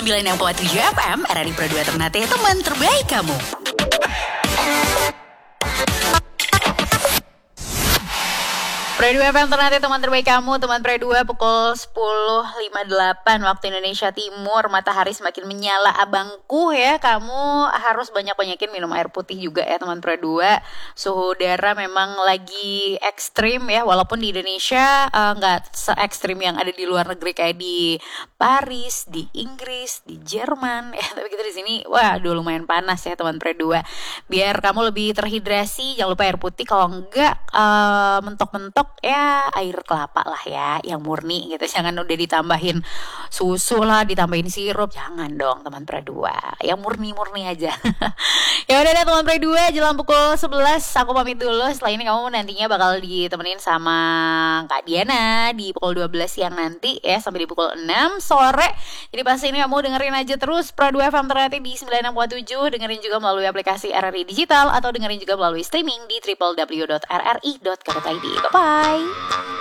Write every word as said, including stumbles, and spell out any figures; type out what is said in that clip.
sembilan enam koma tujuh F M, R R I Pro dua Ternate, teman terbaik kamu. Pro dua F M Ternate, teman terbaik kamu. Teman Pro dua, pukul sepuluh lima puluh delapan waktu Indonesia Timur. Matahari semakin menyala abangku ya. Kamu harus banyak-banyakin minum air putih juga ya teman Pro dua. Suhu udara memang lagi ekstrim ya. Walaupun di Indonesia uh, gak se-ekstrim yang ada di luar negeri kayak di Paris, di Inggris, di Jerman ya. Tapi kita di sini wah aduh lumayan panas ya teman Pro dua. Biar kamu lebih terhidrasi, jangan lupa air putih. Kalau enggak uh, mentok-mentok ya air kelapa lah ya yang murni gitu. Jangan udah ditambahin susu lah, ditambahin sirup, jangan dong teman Pro dua, yang murni-murni aja. Ya udah deh teman Pro dua, jelang pukul sebelas aku pamit dulu. Setelah ini kamu nantinya bakal ditemenin sama Kak Diana di pukul dua belas siang nanti ya, sampai di pukul enam sore. Jadi pasti ini kamu dengerin aja terus Pro dua F M Ternate di sembilan enam koma tujuh. Dengerin juga melalui aplikasi R R I Digital atau dengerin juga melalui streaming di w w w dot r r i dot co dot i d. Bye bye.